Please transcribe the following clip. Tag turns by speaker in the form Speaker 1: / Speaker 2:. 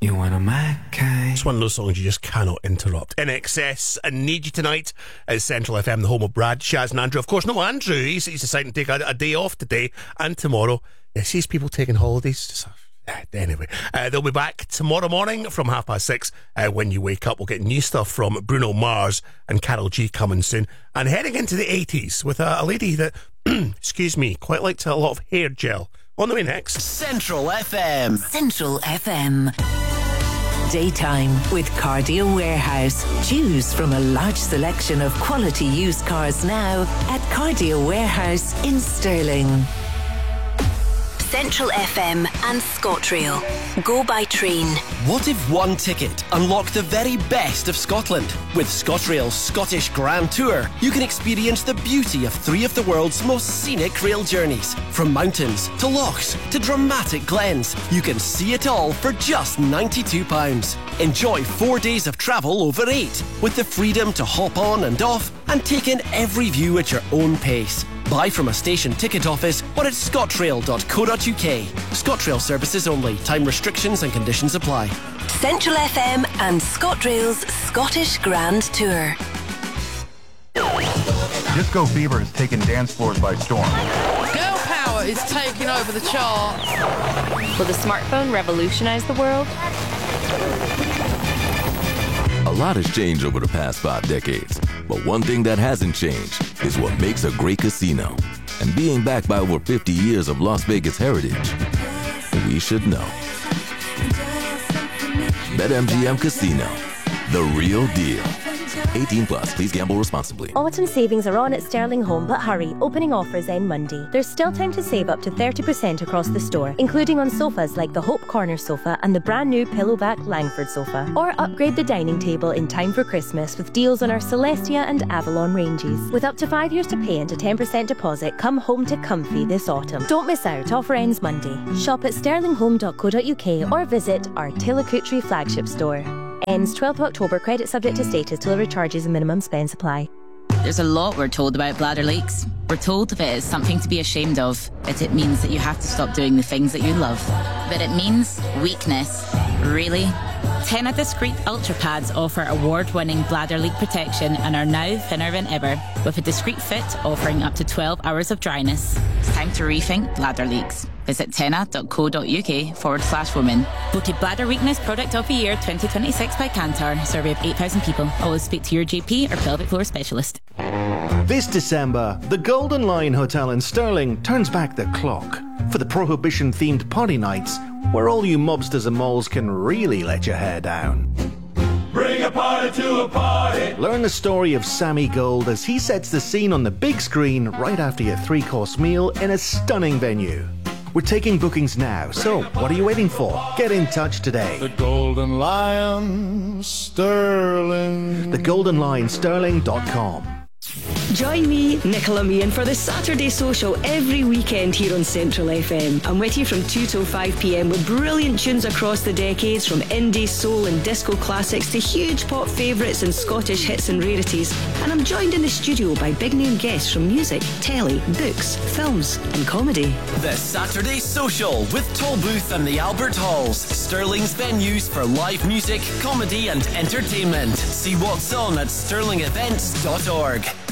Speaker 1: You want a my kind.
Speaker 2: It's one of those songs you just cannot interrupt. INXS and Need You Tonight at Central FM, the home of Brad, Shaz and Andrew. Of course, no Andrew. He's deciding to take a day off today and tomorrow. Yeah, sees people taking holidays. Anyway, they'll be back tomorrow morning from 6:30 when you wake up. We'll get new stuff from Bruno Mars and Karol G coming soon. And heading into the 80s with a lady that, excuse me, quite liked a lot of hair gel. On the way next.
Speaker 3: Central FM.
Speaker 4: Central FM. Daytime with Cardio Warehouse. Choose from a large selection of quality used cars now at Cardio Warehouse in Stirling. Central FM and ScotRail. Go by train.
Speaker 3: What if one ticket unlocked the very best of Scotland? With ScotRail's Scottish Grand Tour, you can experience the beauty of 3 of the world's most scenic rail journeys. From mountains to lochs to dramatic glens, you can see it all for just £92. Enjoy 4 days of travel over 8, with the freedom to hop on and off and take in every view at your own pace. Buy from a station ticket office or at scotrail.co.uk. ScotRail services only. Time restrictions and conditions apply.
Speaker 4: Central FM and ScotRail's Scottish Grand Tour.
Speaker 5: Disco fever has taken dance floors by storm.
Speaker 6: Girl power is taking over the charts.
Speaker 7: Will the smartphone revolutionize the world?
Speaker 8: A lot has changed over the past 5 decades, but one thing that hasn't changed is what makes a great casino. And being backed by over 50 years of Las Vegas heritage, we should know. BetMGM Casino, the real deal. 18 plus, please gamble responsibly.
Speaker 9: Autumn savings are on at Sterling Home, but hurry, opening offers end Monday. There's still time to save up to 30% across the store, including on sofas like the Hope Corner sofa and the brand new Pillowback Langford sofa. Or upgrade the dining table in time for Christmas with deals on our Celestia and Avalon ranges. With up to 5 years to pay and a 10% deposit, come home to comfy this autumn. Don't miss out, offer ends Monday. Shop at sterlinghome.co.uk or visit our Tillicootree flagship store. Ends 12th of October. Credit subject to status. Delivery charges and minimum spend supply.
Speaker 10: There's a lot we're told about bladder leaks. We're told if it is something to be ashamed of, that it means that you have to stop doing the things that you love. But it means weakness. Really? Tena Discreet Ultra Pads offer award-winning bladder leak protection and are now thinner than ever, with a discreet fit offering up to 12 hours of dryness. It's time to rethink bladder leaks. Visit tena.co.uk/women. Voted Bladder Weakness Product of the Year 2026 by Kantar. Survey of 8,000 people. Always speak to your GP or pelvic floor specialist.
Speaker 11: This December, the Golden Lion Hotel in Stirling turns back the clock for the Prohibition-themed party nights, where all you mobsters and moles can really let your hair down.
Speaker 12: Bring a party to a party.
Speaker 11: Learn the story of Sammy Gold as he sets the scene on the big screen right after your 3-course meal in a stunning venue. We're taking bookings now, so what are you waiting for? Get in touch today.
Speaker 12: The Golden Lion Stirling.
Speaker 11: TheGoldenLionStirling.com.
Speaker 13: Join me, Nicola Meehan, for the Saturday Social every weekend here on Central FM. I'm with you from 2 till 5 p.m. with brilliant tunes across the decades, from indie, soul and disco classics to huge pop favourites and Scottish hits and rarities. And I'm joined in the studio by big name guests from music, telly, books, films and comedy.
Speaker 3: The Saturday Social with Tollbooth and the Albert Halls, Stirling's venues for live music, comedy and entertainment. See what's on at stirlingevents.org.